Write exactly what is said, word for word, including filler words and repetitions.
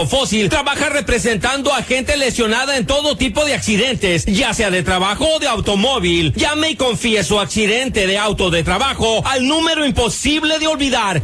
Fósil trabaja representando a gente lesionada en todo tipo de accidentes, ya sea de trabajo o de automóvil. Llame y confíe su accidente de auto de trabajo al número imposible de olvidar.